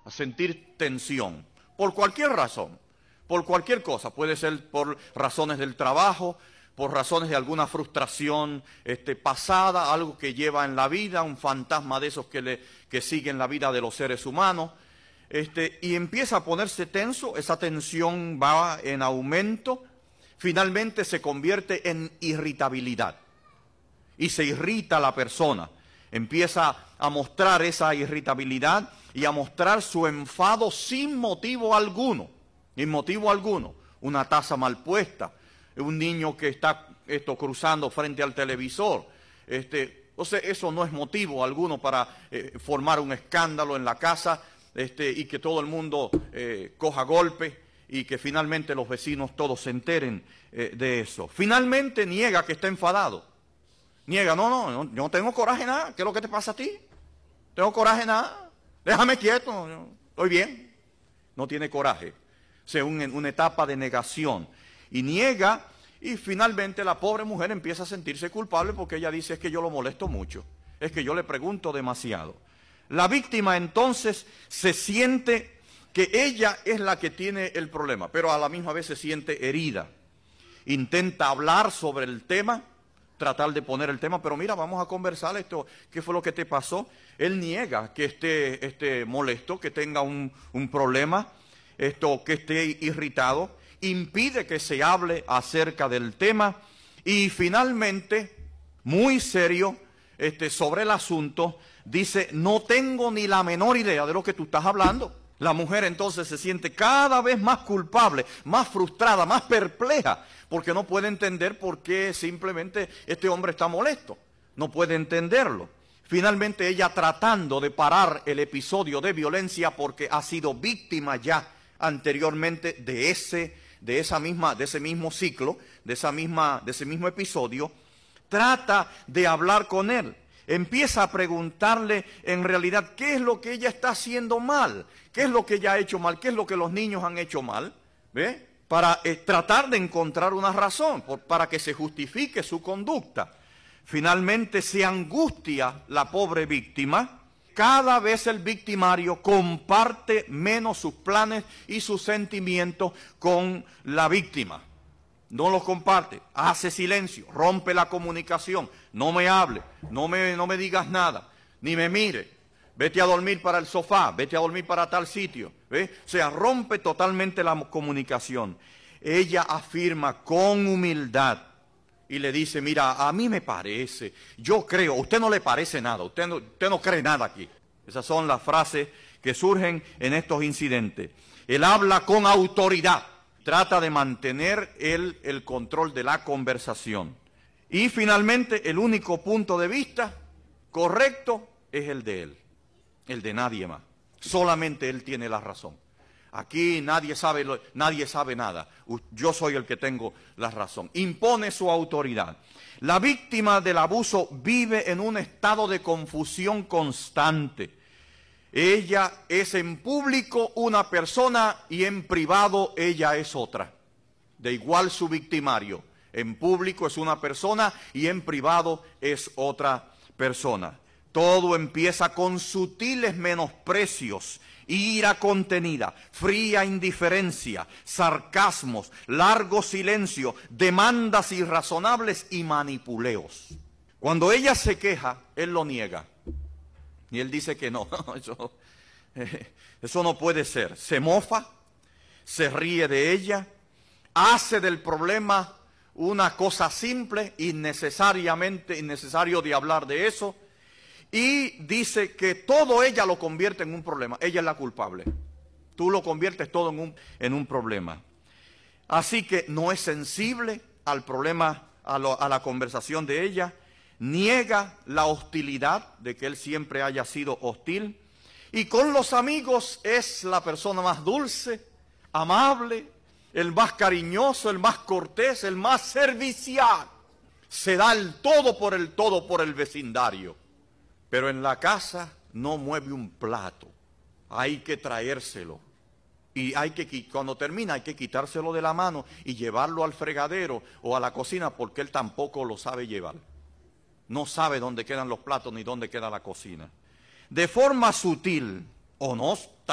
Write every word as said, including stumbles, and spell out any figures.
a sentir tensión, por cualquier razón, por cualquier cosa. Puede ser por razones del trabajo, por razones de alguna frustración este, pasada, algo que lleva en la vida, un fantasma de esos que, le, que siguen la vida de los seres humanos, este, y empieza a ponerse tenso, esa tensión va en aumento, finalmente se convierte en irritabilidad, y se irrita la persona, empieza a mostrar esa irritabilidad y a mostrar su enfado sin motivo alguno, sin motivo alguno, una taza mal puesta, un niño que está esto, cruzando frente al televisor. Este, o sea, eso no es motivo alguno para eh, formar un escándalo en la casa este, y que todo el mundo eh, coja golpe y que finalmente los vecinos todos se enteren eh, de eso. Finalmente niega que está enfadado. Niega, no, no, no, yo no tengo coraje nada. ¿Qué es lo que te pasa a ti? No tengo coraje nada. Déjame quieto, yo estoy bien. No tiene coraje. O sea, un, una etapa de negación. Y niega, y finalmente la pobre mujer empieza a sentirse culpable porque ella dice, es que yo lo molesto mucho, es que yo le pregunto demasiado. La víctima entonces se siente que ella es la que tiene el problema, pero a la misma vez se siente herida. Intenta hablar sobre el tema, tratar de poner el tema, pero mira, vamos a conversar esto, ¿qué fue lo que te pasó? Él niega que esté, esté molesto, que tenga un, un problema, esto, que esté irritado, impide que se hable acerca del tema y finalmente, muy serio, este, sobre el asunto, dice, no tengo ni la menor idea de lo que tú estás hablando. La mujer entonces se siente cada vez más culpable, más frustrada, más perpleja, porque no puede entender por qué simplemente este hombre está molesto. No puede entenderlo. Finalmente ella, tratando de parar el episodio de violencia porque ha sido víctima ya anteriormente de ese de esa misma, de ese mismo ciclo, de esa misma, de ese mismo episodio, trata de hablar con él. Empieza a preguntarle en realidad qué es lo que ella está haciendo mal, qué es lo que ella ha hecho mal, qué es lo que los niños han hecho mal, ¿ve? Para eh, tratar de encontrar una razón, por, para que se justifique su conducta. Finalmente se angustia la pobre víctima. Cada vez el victimario comparte menos sus planes y sus sentimientos con la víctima. No los comparte, hace silencio, rompe la comunicación, no me hable, no me, no me digas nada, ni me mire, vete a dormir para el sofá, vete a dormir para tal sitio. ¿Ve? O sea, rompe totalmente la comunicación. Ella afirma con humildad y le dice, mira, a mí me parece, yo creo, a usted no le parece nada, usted no, usted no cree nada aquí. Esas son las frases que surgen en estos incidentes. Él habla con autoridad, trata de mantener él el control de la conversación. Y finalmente el único punto de vista correcto es el de él, el de nadie más. Solamente él tiene la razón. Aquí nadie sabe, nadie sabe nada. Yo soy el que tengo la razón. Impone su autoridad. La víctima del abuso vive en un estado de confusión constante. Ella es en público una persona y en privado ella es otra. De igual su victimario. En público es una persona y en privado es otra persona. Todo empieza con sutiles menosprecios, ira contenida, fría indiferencia, sarcasmos, largo silencio, demandas irrazonables y manipuleos. Cuando ella se queja, él lo niega. Y él dice que no, eso, eso no puede ser. Se mofa, se ríe de ella, hace del problema una cosa simple, innecesariamente, innecesario de hablar de eso. Y dice que todo ella lo convierte en un problema. Ella es la culpable. Tú lo conviertes todo en un, en un problema. Así que no es sensible al problema, a, lo, a la conversación de ella. Niega la hostilidad de que él siempre haya sido hostil. Y con los amigos es la persona más dulce, amable, el más cariñoso, el más cortés, el más servicial. Se da el todo por el todo por el vecindario. Pero en la casa no mueve un plato, hay que traérselo. Y hay que, cuando termina hay que quitárselo de la mano y llevarlo al fregadero o a la cocina porque él tampoco lo sabe llevar. No sabe dónde quedan los platos ni dónde queda la cocina. De forma sutil o no